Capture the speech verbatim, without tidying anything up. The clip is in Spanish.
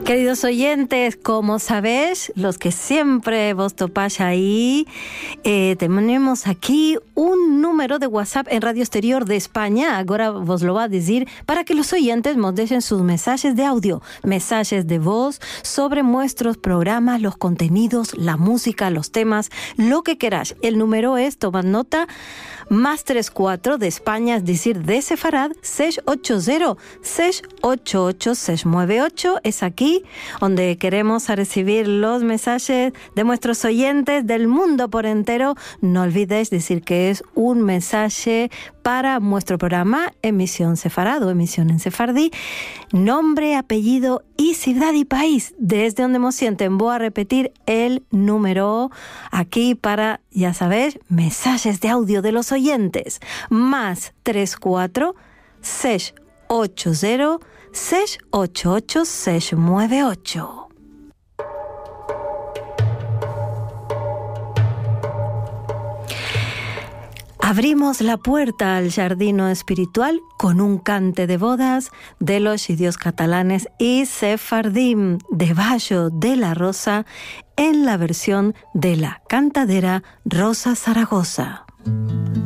Queridos oyentes, como sabéis, los que siempre vos topáis ahí, eh, tenemos aquí un número de WhatsApp en Radio Exterior de España, ahora vos lo va a decir, para que los oyentes nos dejen sus mensajes de audio, mensajes de voz sobre nuestros programas, los contenidos, la música, los temas, lo que queráis. El número es, tomad nota, más tres cuatro de España, es decir, de Sefarad, seis ocho cero, seis ocho ocho, seis nueve ocho, es aquí donde queremos recibir los mensajes de nuestros oyentes del mundo por entero. No olvidéis decir que es un mensaje para nuestro programa Emisión Sefarad o Emisión en Sefardí, nombre, apellido y ciudad y país desde donde nos sienten. Voy a repetir el número aquí para, ya sabéis, mensajes de audio de los oyentes. Más tres cuatro, seis ocho cero, seis ocho ocho, seis nueve ocho. Abrimos la puerta al jardino espiritual con un cante de bodas de los indios catalanes y sefardim, debajo de la rosa, en la versión de la cantadera Rosa Zaragoza.